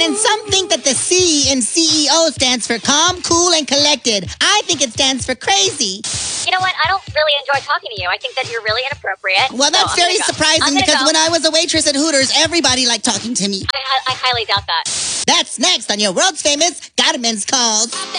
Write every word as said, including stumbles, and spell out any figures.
And some think that the C in C E O stands for calm, cool, and collected. I think it stands for crazy. You know what? I don't really enjoy talking to you. I think that you're really inappropriate. Well, that's so very go. surprising because go. when I was a waitress at Hooters, everybody liked talking to me. I, I highly doubt that. That's next on your world's famous Got a Men's Calls.